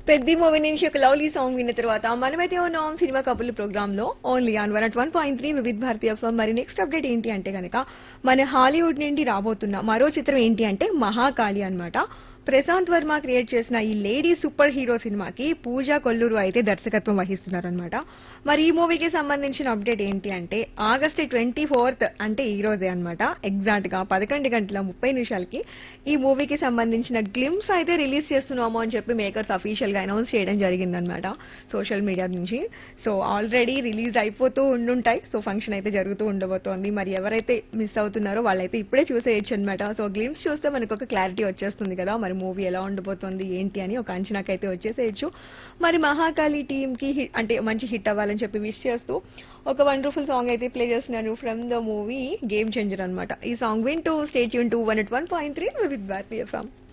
పెద్ద మూవీ నుంచి ఒక లవ్లీ సాంగ్ విన్న తర్వాత మనమైతే ఉన్నాం సినిమా కబుర్లు ప్రోగ్రామ్ లో only on 101.3 Vividh Bharatiya FM. మరి నెక్స్ట్ అప్డేట్ ఏంటి అంటే గనక మన హాలీవుడ్ నుండి రాబోతున్న మరో చిత్రం ఏంటి అంటే మహాకాళి అన్నమాట. ప్రశాంత్ వర్మ క్రియేట్ చేసిన ఈ లేడీ సూపర్ హీరో సినిమాకి పూజా కొల్లూరు అయితే దర్శకత్వం వహిస్తున్నారనమాట. మరి ఈ మూవీకి సంబంధించిన అప్డేట్ ఏంటి అంటే ఆగస్టు 24th అంటే ఈ రోజే అనమాట, ఎగ్జాక్ట్ గా 11:30 ఈ మూవీకి సంబంధించిన గ్లిమ్స్ అయితే రిలీజ్ చేస్తున్నాము అని చెప్పి మేకర్స్ అఫీషియల్ గా అనౌన్స్ చేయడం జరిగిందనమాట సోషల్ మీడియా నుంచి. సో ఆల్రెడీ రిలీజ్ అయిపోతూ ఉండుంటాయి. సో ఫంక్షన్ అయితే జరుగుతూ ఉండబోతోంది. మరి ఎవరైతే మిస్ అవుతున్నారో వాళ్ళైతే ఇప్పుడే చూసేయచ్చు అనమాట. సో గ్లిమ్స్ చూస్తే మనకు ఒక క్లారిటీ వచ్చేస్తుంది కదా, మరి మూవీ ఎలా ఉండబోతోంది ఏంటి అని ఒక అంచనాకైతే వచ్చేసేయచ్చు. మరి మహాకాళి టీమ్ కి అంటే మంచి హిట్ అవ్వాలని చెప్పి విష్ చేస్తూ ఒక వండర్ఫుల్ సాంగ్ అయితే ప్లే చేస్తున్నాను from the movie game changer అన్నమాట. ఈ సాంగ్ వింటూ stay tune to 101.3 with Bharatiya FM.